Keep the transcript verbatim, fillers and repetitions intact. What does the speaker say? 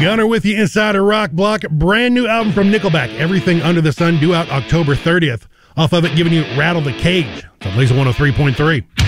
Gunner with you inside a rock block. Brand new album from Nickelback, Everything Under the Sun, due out October thirtieth. Off of it, giving you Rattle the Cage. It's on Laser one oh three point three.